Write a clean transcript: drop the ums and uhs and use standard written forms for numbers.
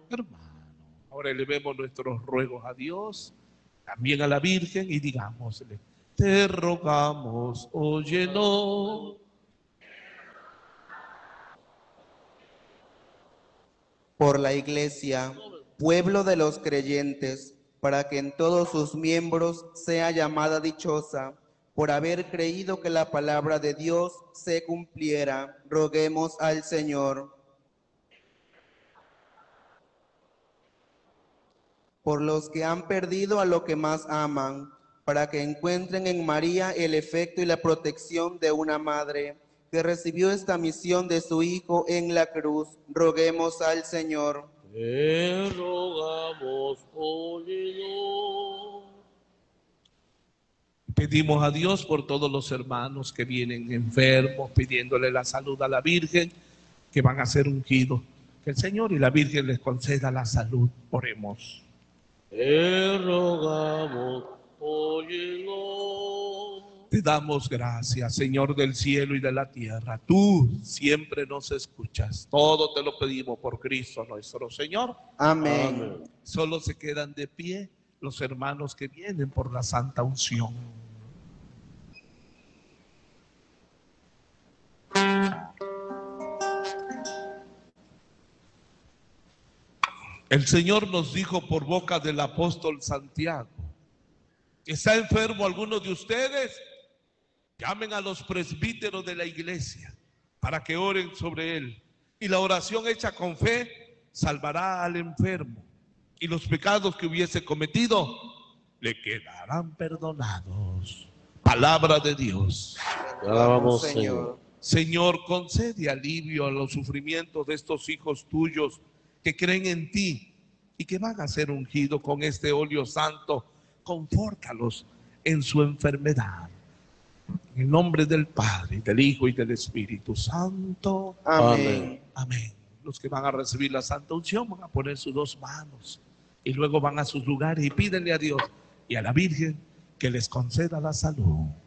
hermano. Ahora elevemos nuestros ruegos a Dios, también a la Virgen, y digámosle: te rogamos, óyenos. Por la Iglesia, pueblo de los creyentes, para que en todos sus miembros sea llamada dichosa, por haber creído que la palabra de Dios se cumpliera, roguemos al Señor. Por los que han perdido a lo que más aman, para que encuentren en María el efecto y la protección de una madre que recibió esta misión de su Hijo en la cruz, roguemos al Señor. Te rogamos, óyenos. Pedimos a Dios por todos los hermanos que vienen enfermos, pidiéndole la salud a la Virgen, que van a ser ungidos. Que el Señor y la Virgen les conceda la salud. Oremos. Te rogamos, óyenos. Te damos gracias, Señor del cielo y de la tierra. Tú siempre nos escuchas. Todo te lo pedimos por Cristo nuestro Señor. Amén. Solo se quedan de pie los hermanos que vienen por la santa unción. El Señor nos dijo por boca del apóstol Santiago: ¿está enfermo alguno de ustedes? Llamen a los presbíteros de la iglesia para que oren sobre él. Y la oración hecha con fe salvará al enfermo. Y los pecados que hubiese cometido le quedarán perdonados. Palabra de Dios. Te alabamos, Señor. Señor, concede alivio a los sufrimientos de estos hijos tuyos que creen en ti y que van a ser ungidos con este óleo santo. Confórtalos en su enfermedad. En el nombre del Padre, del Hijo y del Espíritu Santo. Amén. Amén. Los que van a recibir la santa unción van a poner sus dos manos y luego van a sus lugares y pídenle a Dios y a la Virgen que les conceda la salud.